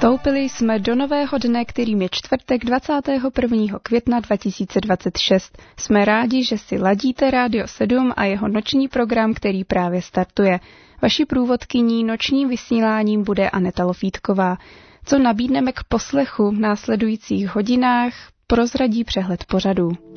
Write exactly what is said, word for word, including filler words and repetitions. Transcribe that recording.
Vstoupili jsme do nového dne, kterým je čtvrtek dvacátého prvního května dva tisíce dvacet šest. Jsme rádi, že si ladíte Rádio sedm a jeho noční program, který právě startuje. Vaší průvodkyní nočním vysíláním bude Aneta Lofítková. Co nabídneme k poslechu v následujících hodinách, prozradí přehled pořadů.